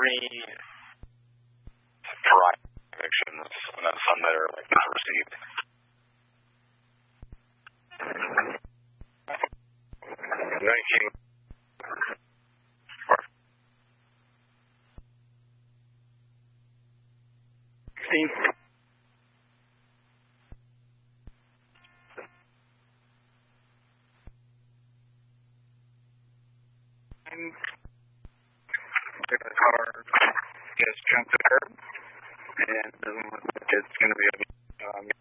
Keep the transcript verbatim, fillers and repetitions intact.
three prior convictions and then some that are like not received. Nineteen. Sixteen. The car gets jumped to the curb, and doesn't look like it's going to be able to um,